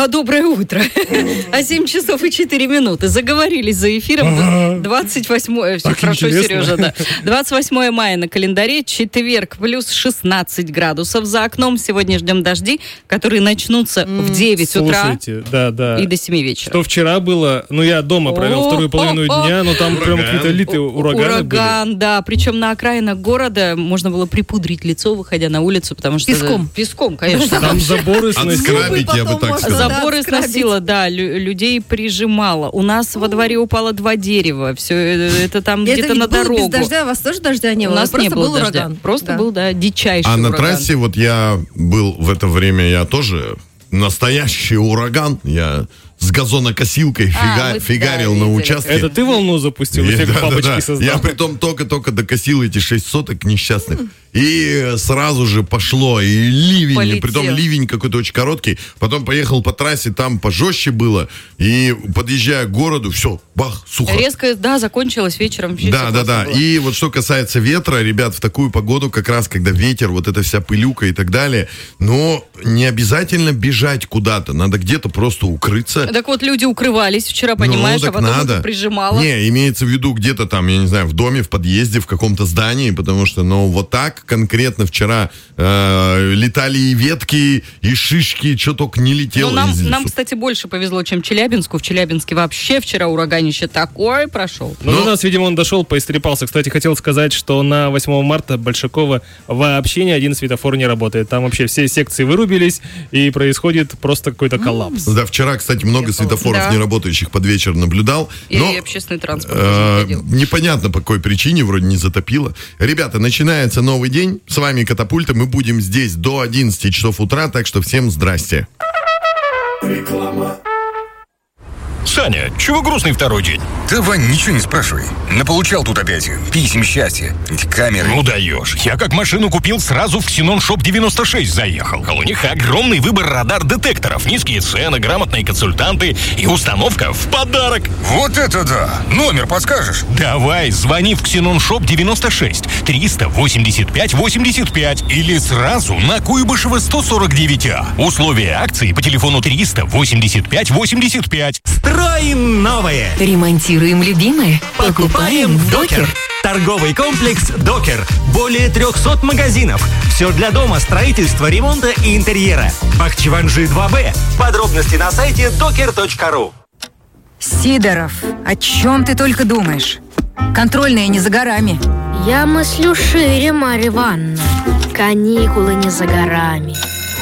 Доброе утро. 7 часов и 4 минуты. Заговорились за эфиром. 28... Все хорошо, интересно. Сережа, да. 28 мая на календаре, четверг, плюс 16 градусов за окном. Сегодня ждем дожди, которые начнутся в 9 утра и до 7 вечера. Что вчера было, я дома провел вторую половину дня, но там прям какие-то литые ураганы Ураган, были. да. Причем на окраинах города можно было припудрить лицо, выходя на улицу, потому что... Песком, конечно. Там заборы сносило. Я бы так сказал. Заборы сносило, да, людей прижимало. У нас во дворе упало 2 дерева. Все это там где-то на дорогу. Без дождя, у вас тоже дождя не было? У нас не было дождя. Ураган. Просто был, дичайший ураган. А на трассе я был в это время, я тоже настоящий ураган. Я с газонокосилкой фигарил на участке. Это ты волну запустил? Эффект бабочки создал? Я притом только докосил эти 6 соток несчастных. И сразу же пошло, и ливень, полетел. И притом ливень какой-то очень короткий. Потом поехал по трассе, там пожестче было. И подъезжая к городу, все, бах, сухо. Резко, закончилось вечером. Да. И вот что касается ветра, ребят, в такую погоду, как раз когда ветер, вот эта вся пылюка и так далее, но не обязательно бежать куда-то, надо где-то просто укрыться. Так вот, люди укрывались вчера, понимаешь, а потом надо. Это прижимало. Не, имеется в виду где-то там, я не знаю, в доме, в подъезде, в каком-то здании, потому что, вот так конкретно вчера летали и ветки, и шишки, что только не летело. Нам, кстати, больше повезло, чем Челябинску. В Челябинске вообще вчера ураганище такой прошел. Но у нас, видимо, он дошел, поистрепался. Кстати, хотел сказать, что на 8 марта Большакова вообще ни один светофор не работает. Там вообще все секции вырубились, и происходит просто какой-то коллапс. Да, вчера, кстати, много светофоров не работающих под вечер наблюдал. И общественный транспорт тоже не ходил. Непонятно, по какой причине, вроде не затопило. Ребята, начинается новый день. С вами Катапульта. Мы будем здесь до 11 часов утра, так что всем здрасте. Реклама. Саня, чего грустный второй день? Да, Вань, ничего не спрашивай. Наполучал тут опять писем счастья. Эти камеры. Ну даешь. Я как машину купил, сразу в Xenon Shop 96 заехал. А у них огромный выбор радар-детекторов, низкие цены, грамотные консультанты и установка в подарок. Вот это да! Номер подскажешь? Давай, звони в Xenon Shop 96 385 85 или сразу на Куйбышева 149А. Условия акции по телефону 385 85. Строим новое. Ремонтируем любимое. Покупаем в Докер. Торговый комплекс Докер. Более 300 магазинов. Все для дома, строительства, ремонта и интерьера. Бахчеванжи 2Б. Подробности на сайте doker.ru. Сидоров, о чем ты только думаешь? Контрольная не за горами. Я мыслю шире, Марья Ивановна. Каникулы не за горами.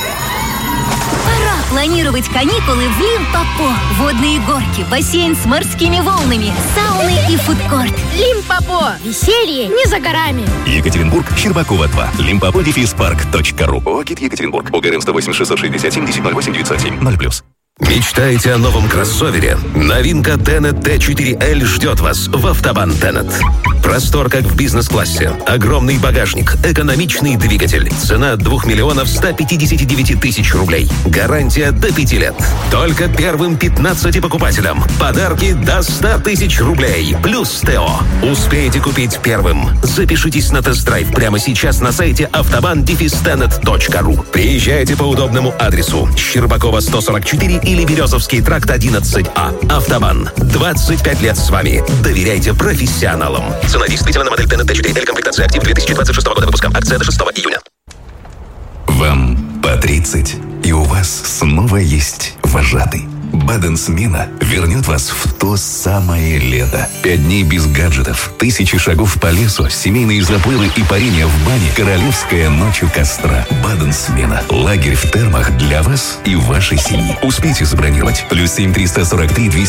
Планировать каникулы в Лимпопо. Водные горки, бассейн с морскими волнами, сауны и фудкорт. Лимпопо. Веселье не за горами. Екатеринбург, Щербакова 2. Limpopo-park.ru. ОГИ Екатеринбург. ОГРН 108 667 1008 907 0+. Мечтаете о новом кроссовере? Новинка Tenet T4L ждет вас в Автобан Tenet. Простор, как в бизнес-классе. Огромный багажник. Экономичный двигатель. Цена 2 миллионов 159 тысяч рублей. Гарантия до 5 лет. Только первым 15 покупателям. Подарки до 100 тысяч рублей. Плюс ТО. Успеете купить первым. Запишитесь на тест-драйв прямо сейчас на сайте autoban-tenet.ru. Приезжайте по удобному адресу. Щербакова 144 или Березовский тракт 11А. Автобан. 25 лет с вами. Доверяйте профессионалам. Цена действительно на модель Tenet T4L, комплектация актив 2026 года выпуска. Акция до 6 июня. Вам по 30, и у вас снова есть вожатый. Баден-смена вернет вас в то самое лето. 5 дней без гаджетов, 1000 шагов по лесу, семейные заплывы и парение в бане, королевская ночь у костра. Баден-смена. Лагерь в термах для вас и вашей семьи. Успейте забронировать. +7 343 200